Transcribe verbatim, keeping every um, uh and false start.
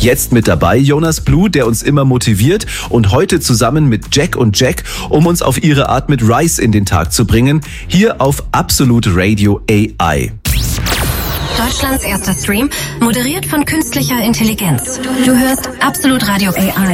Jetzt mit dabei Jonas Blue, der uns immer motiviert und heute zusammen mit Jack und Jack, um uns auf ihre Art mit Rice in den Tag zu bringen, hier auf Absolute Radio A I. Deutschlands erster Stream, moderiert von künstlicher Intelligenz. Du hörst Absolute Radio A I.